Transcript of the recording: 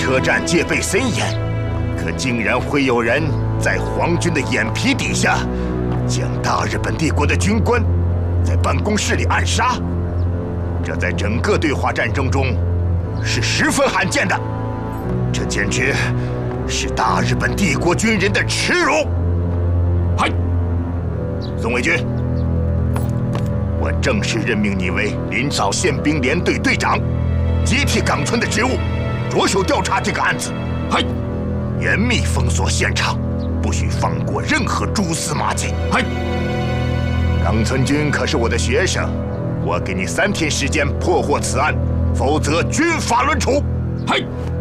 车站戒备森严，可竟然会有人在皇军的眼皮底下，将大日本帝国的军官在办公室里暗杀。这在整个对华战争中是十分罕见的，这简直是大日本帝国军人的耻辱。嗨，宋卫军，我正式任命你为临洮宪兵联队队长，接替冈村的职务，着手调查这个案子。嗨，严密封锁现场，不许放过任何蛛丝马迹。嗨，冈村君可是我的学生，我给你3天时间破获此案，否则军法论处。嗨。